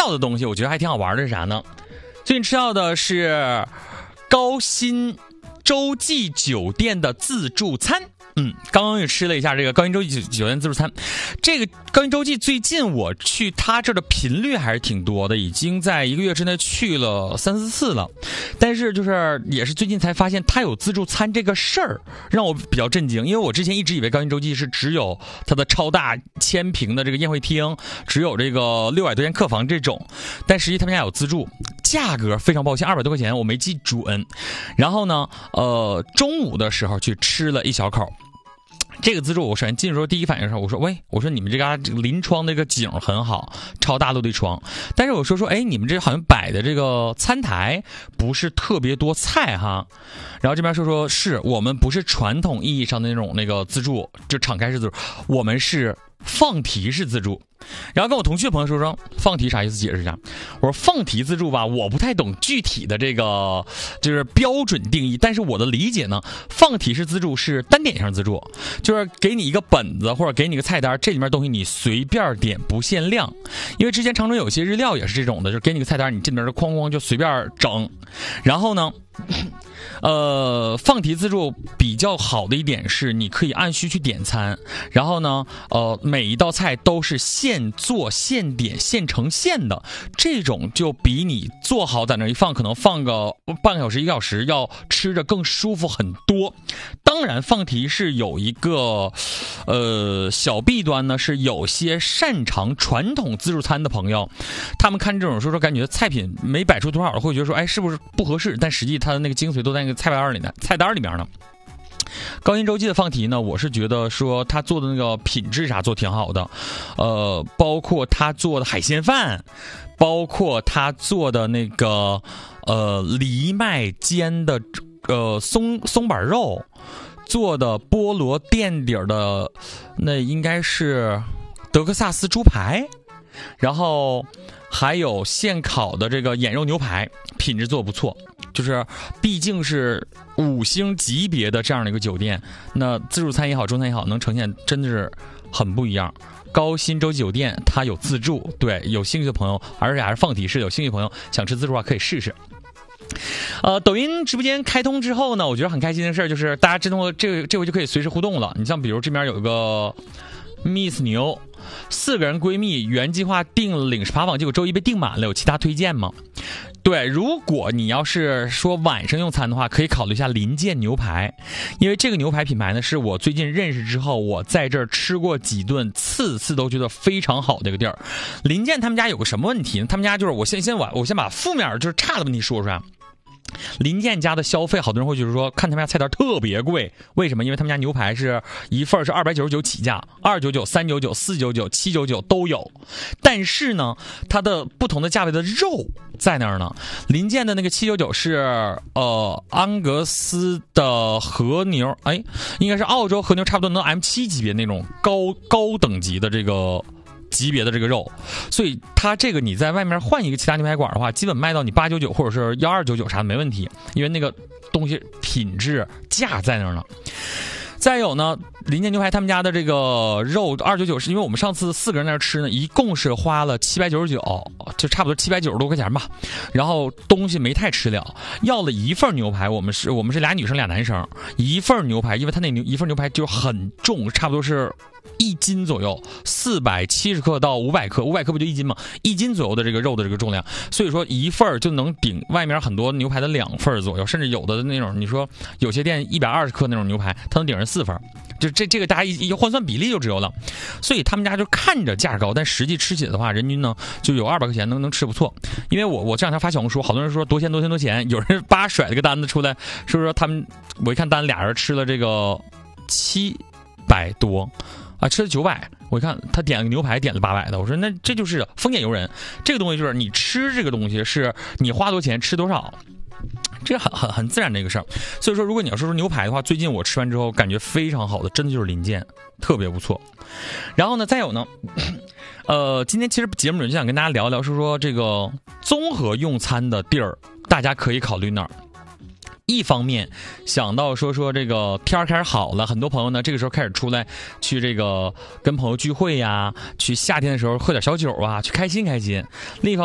到的东西，我觉得还挺好玩的是啥呢？最近吃到的是高新洲际酒店的自助餐。刚刚又吃了一下这个高新洲际酒店自助餐。这个高新洲际最近我去他这儿的频率还是挺多的，已经在1个月之内去了3、4次了。但是就是也是最近才发现他有自助餐这个事儿，让我比较震惊。因为我之前一直以为高新洲际是只有它的超大1000平的这个宴会厅，只有这个600多间客房这种，但实际他们家有自助，价格非常抱歉200多块钱，我没记准。然后呢中午的时候去吃了一小口。这个自助我首先进的时候第一反应是我说你们这个临窗的这个景很好，超大落地窗，但是我说你们这好像摆的这个餐台不是特别多菜哈。然后这边说是我们不是传统意义上的那个自助，就敞开式自助，我们是放题式自助。然后跟我同去的朋友说放题啥意思，解释一下。我说放题自助吧，我不太懂具体的这个就是标准定义，但是我的理解呢，放题式自助是单点型自助，就是给你一个本子或者给你一个菜单，这里面东西你随便点不限量。因为之前长春有些日料也是这种的，就是给你个菜单，你这里面哐哐就随便整。然后呢放题自助比较好的一点是你可以按需去点餐，然后呢每一道菜都是现做现点现呈现的，这种就比你做好在那一放可能放个半个小时1个小时要吃着更舒服很多。当然放题是有一个小弊端呢，是有些擅长传统自助餐的朋友，他们看这种说感觉菜品没摆出多少会觉得说是不是不合适，但实际它的那个精髓都在那个菜单里面呢。高新洲际的放题呢，我是觉得说他做的那个品质啥做挺好的，包括他做的海鲜饭，包括他做的那个藜麦煎的松板肉，做的菠萝垫底的那应该是德克萨斯猪排，然后还有现烤的这个眼肉牛排，品质做不错。就是毕竟是5星级别的这样的一个酒店，那自助餐也好中餐也好能呈现真的是很不一样。高新洲际酒店它有自助，对有兴趣的朋友，而且还是放题式，有兴趣的朋友想吃自助啊可以试试。抖音直播间开通之后呢，我觉得很开心的事儿就是大家知道这回就可以随时互动了。你像比如这边有一个 Miss 牛，4个人闺蜜原计划订了领事爬访，结果周一被订满了，有其他推荐吗？对，如果你要是说晚上用餐的话，可以考虑一下林健牛排，因为这个牛排品牌呢是我最近认识之后，我在这儿吃过几顿，次都觉得非常好的一个地儿。林健他们家有个什么问题呢？他们家就是我先把负面就是差的问题说出来。林健家的消费，好多人会就是说看他们家菜单特别贵，为什么？因为他们家牛排是一份是299起价，299、399、499、799都有，但是呢，它的不同的价位的肉在那儿呢。林健的那个799是安格斯的和牛，应该是澳洲和牛，差不多能 M7 级别那种高等级的这个级别的这个肉，所以它这个你在外面换一个其他牛排馆的话，基本卖到你899或者是1299啥的没问题，因为那个东西品质价在那儿呢。再有呢，林健牛排他们家的这个肉299是因为我们上次4个人在那吃呢，一共是花了799，就差不多790多块钱吧。然后东西没太吃了，要了一份牛排，我们是俩女生俩男生，一份牛排，因为他那一份牛排就很重，差不多是1斤左右，470克到500克，500克不就1斤吗？1斤左右的这个肉的这个重量，所以说一份就能顶外面很多牛排的2份左右，甚至有的那种你说有些店120克那种牛排，它能顶上4份，就这个大家一换算比例就知道了。所以他们家就看着价高，但实际吃起来的话，人均呢就有200块钱能吃不错。因为我这两天发小红书，好多人说多钱，有人叭甩了个单子出来，说他们我一看单俩人吃了这个700多。吃了900，我一看他点了个牛排，点了800的，我说那这就是丰俭由人，这个东西就是你吃这个东西是你花多钱吃多少，这很自然的一个事儿。所以说，如果你要说牛排的话，最近我吃完之后感觉非常好的，真的就是林健，特别不错。然后呢，再有呢，今天其实节目里就想跟大家聊一聊，说这个综合用餐的地儿，大家可以考虑哪儿。一方面想到说这个天开始好了，很多朋友呢这个时候开始出来去这个跟朋友聚会呀，去夏天的时候喝点小酒啊，去开心。另一方面